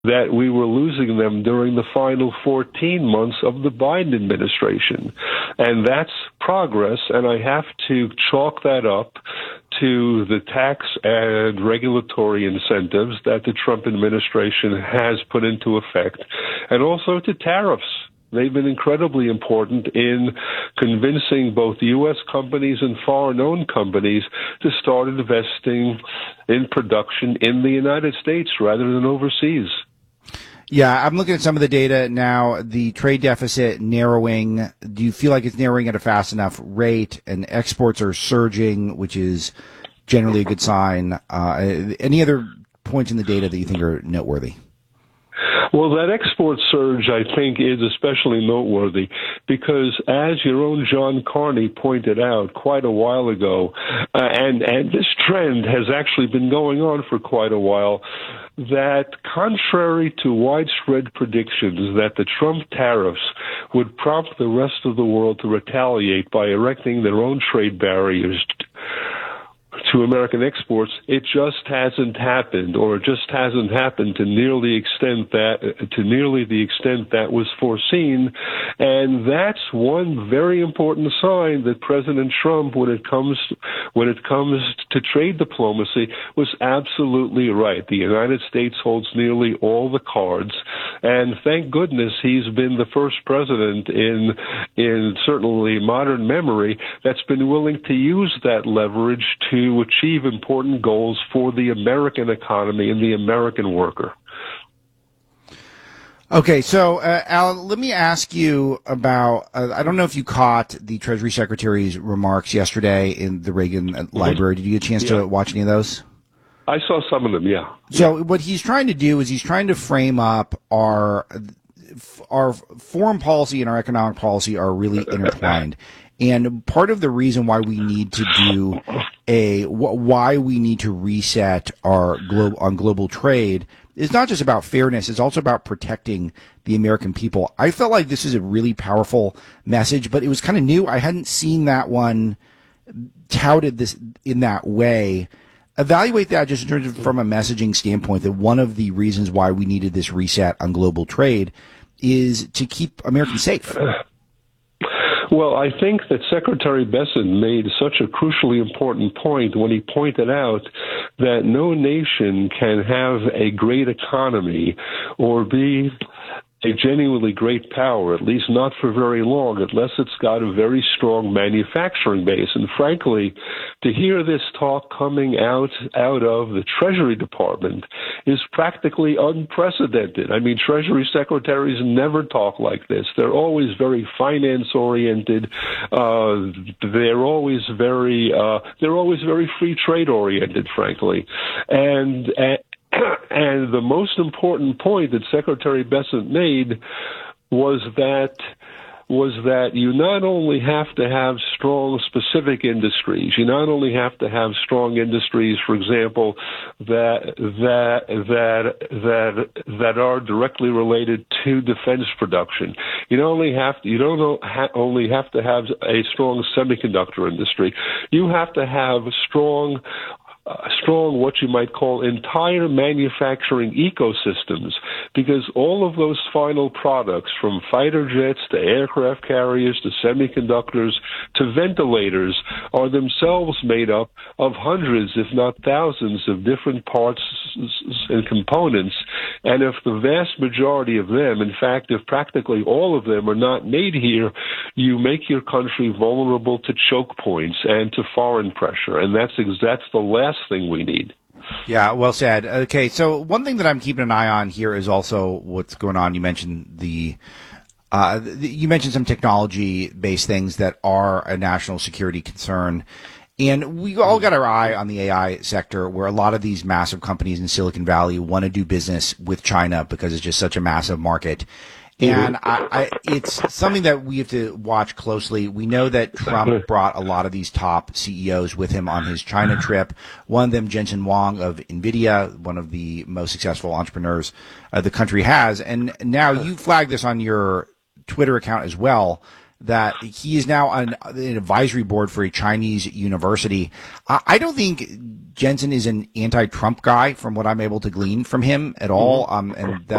that we were losing them during the final 14 months of the Biden administration. And that's progress, and I have to chalk that up to the tax and regulatory incentives that the Trump administration has put into effect, and also to tariffs. They've been incredibly important in convincing both U.S. companies and foreign-owned companies to start investing in production in the United States rather than overseas. Yeah, I'm looking at some of the data now. The trade deficit narrowing. Do you feel like it's narrowing at a fast enough rate? And exports are surging, which is generally a good sign. Any other points in the data that you think are noteworthy? Well, that export surge, I think, is especially noteworthy because, as your own John Carney pointed out quite a while ago, and this trend has actually been going on for quite a while, that contrary to widespread predictions that the Trump tariffs would prompt the rest of the world to retaliate by erecting their own trade barriers to American exports, it just hasn't happened, or it just hasn't happened to nearly the extent that was foreseen. And that's one very important sign that President Trump, when it comes to trade diplomacy, was absolutely right. The United States holds nearly all the cards, and thank goodness he's been the first president in certainly modern memory that's been willing to use that leverage to achieve important goals for the American economy and the American worker. Okay, so Alan, let me ask you about, I don't know if you caught the Treasury Secretary's remarks yesterday in the Reagan Library. Did you get a chance to watch any of those? I saw some of them, yeah. So what he's trying to do is he's trying to frame up our foreign policy and our economic policy are really intertwined. And part of the reason why we need to do why we need to reset our global trade is not just about fairness, it's also about protecting the American people. I felt like this is a really powerful message, but it was kind of new. I hadn't seen that one touted this in that way. Evaluate that just in terms of from a messaging standpoint, that one of the reasons why we needed this reset on global trade is to keep Americans safe. Well, I think that Secretary Bessent made such a crucially important point when he pointed out that no nation can have a great economy or be a genuinely great power, at least not for very long, unless it's got a very strong manufacturing base. And frankly, to hear this talk coming out of the Treasury Department is practically unprecedented. I mean, Treasury secretaries never talk like this. They're always very finance-oriented. They're always very free trade-oriented, frankly. And the most important point that Secretary Bessent made was that you not only have to have strong specific industries, you not only have to have strong industries, for example, that are directly related to defense production. You don't only have to have a strong semiconductor industry. You have to have strong, what you might call entire manufacturing ecosystems, because all of those final products, from fighter jets to aircraft carriers to semiconductors to ventilators, are themselves made up of hundreds, if not thousands, of different parts and components. And if the vast majority of them, in fact, if practically all of them are not made here, you make your country vulnerable to choke points and to foreign pressure. And that's the last thing we need. Yeah, well said. Okay, so one thing that I'm keeping an eye on here is also what's going on. You mentioned you mentioned some technology-based things that are a national security concern. And we all got our eye on the AI sector, where a lot of these massive companies in Silicon Valley want to do business with China because it's just such a massive market. And it's something that we have to watch closely. We know that Trump brought a lot of these top CEOs with him on his China trip. One of them, Jensen Huang of NVIDIA, one of the most successful entrepreneurs the country has. And now you flagged this on your Twitter account as well, that he is now on an advisory board for a Chinese university. I don't think Jensen is an anti-Trump guy, from what I'm able to glean from him at all. And